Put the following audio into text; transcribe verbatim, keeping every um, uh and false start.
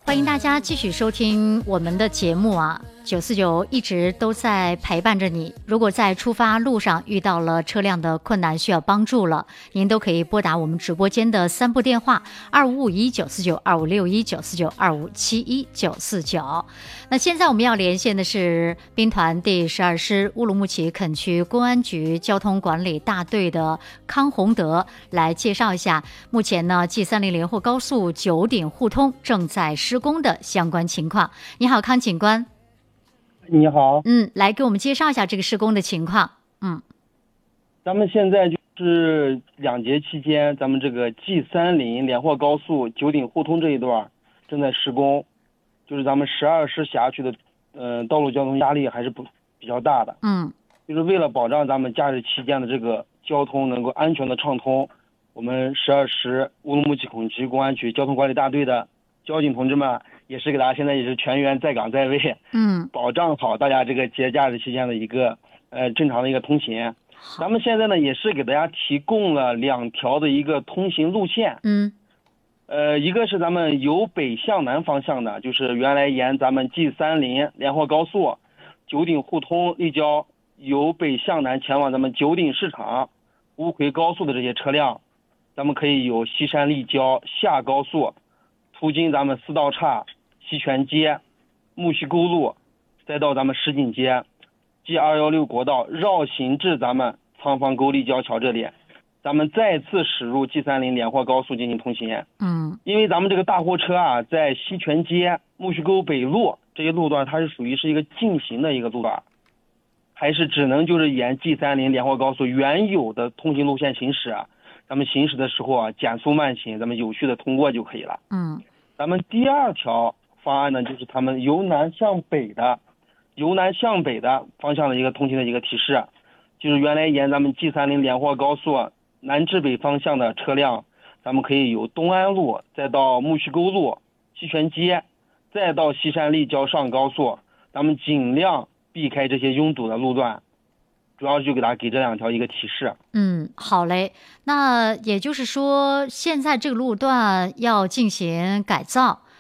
欢迎大家继续收听我们的节目啊，九四九一直都在陪伴着你。如果在出发路上遇到了车辆的困难需要帮助了，您都可以拨打我们直播间的三部电话：二五五一九四九、二五六一九四九、二五七一九四九。那现在我们要连线的是兵团第十二师乌鲁木齐垦区公安局交通管理大队的康宏德，来介绍一下目前呢 G 三零 连霍高速九鼎互通正在施工的相关情况。你好，康警官。 你好。 嗯，来给我们介绍一下这个施工的情况。嗯， 咱们现在就是两节期间，咱们这个 G 三零 连霍高速九鼎互通这一段正在施工，就是咱们十二师辖区的呃道路交通压力还是不比较大的。 嗯， 就是为了保障咱们假日期间的这个交通能够安全的畅通，我们十二师乌鲁木齐垦区公安局交通管理大队的交警同志们也是给大家现在也是全员在岗在位， 嗯， 保障好大家这个节假日期间的一个呃正常的一个通行。咱们现在呢也是给大家提供了两条的一个通行路线。 嗯， 呃，一个是咱们由北向南方向的，就是原来沿咱们 G 三零 连霍高速九鼎互通立交由北向南前往咱们九鼎市场乌奎高速的这些车辆，咱们可以由西山立交下高速途经咱们四道岔、西泉街、木樨沟路，再到咱们石井街 G 二一六国道绕行至咱们仓房沟立交桥这里，咱们再次驶入 G 三零 连霍高速进行通行。 嗯， 因为咱们这个大货车啊，在西泉街、木樨沟北路这些路段，它是属于是一个禁行的一个路段，还是只能就是沿 G 三零 连霍高速原有的通行路线行驶啊。咱们行驶的时候啊，减速慢行，咱们有序的通过就可以了。 嗯， 咱们第二条方案呢，就是他们由南向北的，由南向北的方向的一个通行的一个提示，就是原来沿咱们 G 三零 连霍高速南至北方向的车辆，咱们可以由东安路，再到木樨沟路、西泉街，再到西山立交上高速，咱们尽量避开这些拥堵的路段。主要就给大家给这两条一个提示。 嗯，好嘞。那也就是说，现在这个路段要进行改造，